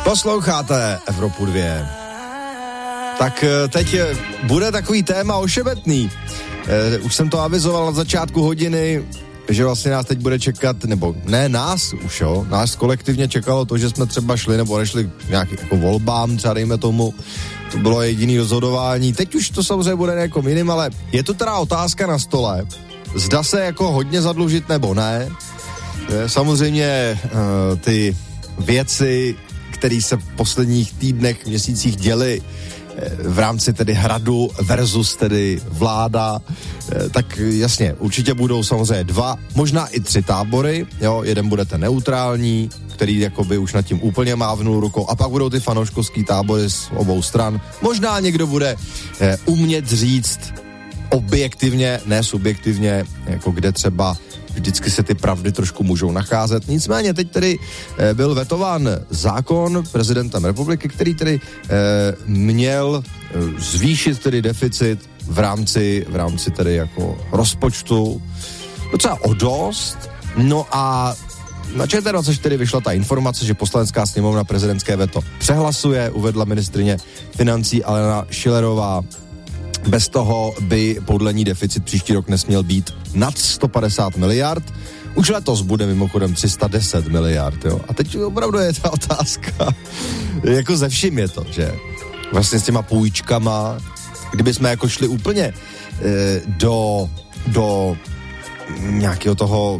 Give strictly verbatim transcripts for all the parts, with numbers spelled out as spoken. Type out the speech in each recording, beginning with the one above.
Posloucháte Evropu dvě. Tak teď bude takový téma ošebetný. Už jsem to avizoval na začátku hodiny, že vlastně nás teď bude čekat, nebo ne nás už, jo, nás kolektivně čekalo to, že jsme třeba šli nebo nešli nějaký jako volbám, třeba dejme tomu, to bylo jediný rozhodování. Teď už to samozřejmě bude jako jiným, ale je tu teda otázka na stole, zda se jako hodně zadlužit nebo ne. Samozřejmě uh, ty věci, které se v posledních týdnech, měsících děly v rámci tedy hradu versus tedy vláda, tak jasně, určitě budou samozřejmě dva, možná i tři tábory, jo, jeden bude ten neutrální, který jakoby už nad tím úplně mávnul rukou, a pak budou ty fanouškovský tábory z obou stran. Možná někdo bude eh, umět říct objektivně, ne subjektivně, jako kde třeba vždycky se ty pravdy trošku můžou nacházet. Nicméně teď tedy e, byl vetován zákon prezidentem republiky, který tedy e, měl e, zvýšit tedy deficit v rámci, v rámci tedy jako rozpočtu docela o dost. No a na Č T dvacet čtyři vyšla ta informace, že Poslanecká sněmovna prezidentské veto přehlasuje, uvedla ministryně financí Alena Schillerová. Bez toho by podle ní deficit příští rok nesměl být nad sto padesát miliard. Už letos bude mimochodem tři sta deset miliard, jo. A teď opravdu je ta otázka, jako ze vším je to, že vlastně s těma půjčkama, kdyby jsme jako šli úplně e, do, do nějakého toho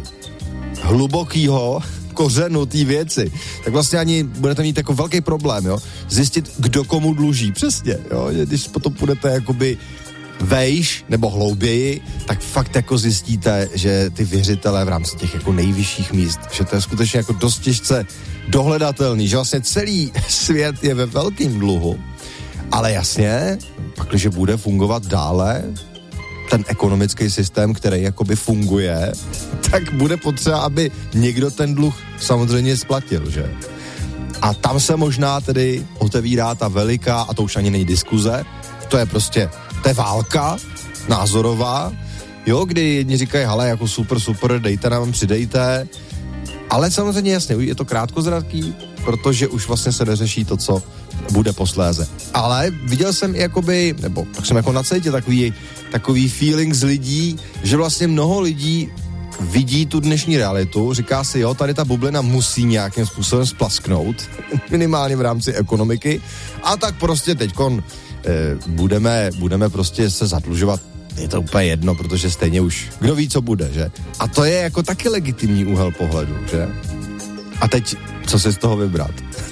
hlubokého kořenu té věci, tak vlastně ani budete mít jako velký problém, jo, zjistit, kdo komu dluží, přesně, jo, když potom půjdete jakoby vejš nebo hlouběji, tak fakt jako zjistíte, že ty věřitelé v rámci těch jako nejvyšších míst, že to je skutečně jako dost těžce dohledatelný, že vlastně celý svět je ve velkým dluhu, ale jasně, pak, když bude fungovat dále ten ekonomický systém, který jakoby funguje, tak bude potřeba, aby někdo ten dluh samozřejmě splatil, že? A tam se možná tedy otevírá ta veliká, a to už ani není diskuze, to je prostě, to je válka názorová, jo, kdy jedni říkají, hele, jako super, super, dejte nám, přidejte, ale samozřejmě jasně, je to krátkozraký, protože už vlastně se neřeší to, co bude posléze. Ale viděl jsem i jakoby, nebo tak jsem jako na cítě takový, takový feeling z lidí, že vlastně mnoho lidí vidí tu dnešní realitu, říká si, jo, tady ta bublina musí nějakým způsobem splasknout, minimálně v rámci ekonomiky, a tak prostě teďkon eh, budeme, budeme prostě se zadlužovat. Je to úplně jedno, protože stejně už kdo ví, co bude, že? A to je jako taky legitimní úhel pohledu, že? A teď, co si z toho vybrat?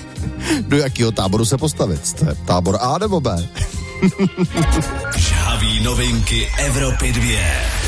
Do jakého táboru se postavit? Tábor A nebo B? Žhaví novinky Evropy dvě.